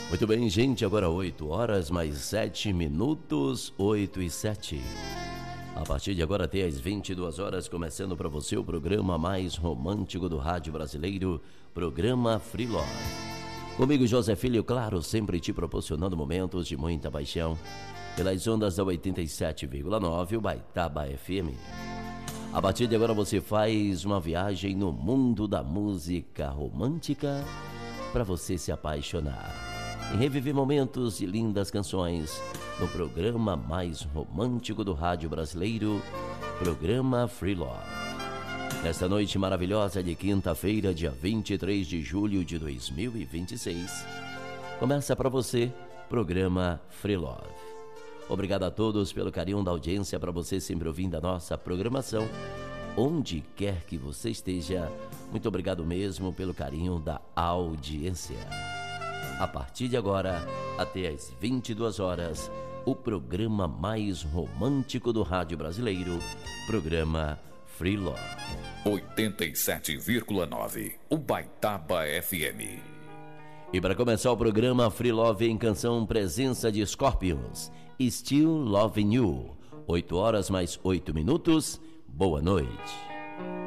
Muito bem, gente, agora 8 horas mais 7 minutos, 8 e 7. A partir de agora até às 22 horas, começando para você o programa mais romântico do rádio brasileiro, programa Free Love. Comigo, José Filho, claro, sempre te proporcionando momentos de muita paixão, pelas ondas da 87,9, o Baitaba FM. A partir de agora você faz uma viagem no mundo da música romântica para você se apaixonar e reviver momentos de lindas canções no programa mais romântico do rádio brasileiro, programa Free Love. Nesta noite maravilhosa de quinta-feira, dia 23 de julho de 2026, começa para você, programa Free Love. Obrigado a todos pelo carinho da audiência, para você sempre ouvindo a nossa programação, onde quer que você esteja. Muito obrigado mesmo pelo carinho da audiência. A partir de agora, até às 22 horas, o programa mais romântico do rádio brasileiro, programa Free Love. 87,9, o Baitaba FM. E para começar o programa Free Love em canção, presença de Scorpions, Still Loving You. 8 horas mais 8 minutos, boa noite.